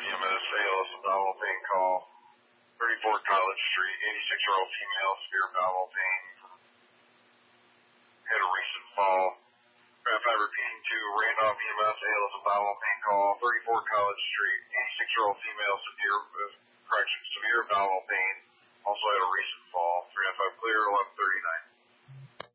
EMS, ALS bowel pain call. 34 College Street, 86-year-old female, severe bowel pain. Had a recent fall. If I repeating to Randolph EMS, ALS bowel pain call. 34 College Street, 86-year-old female, severe bowel pain.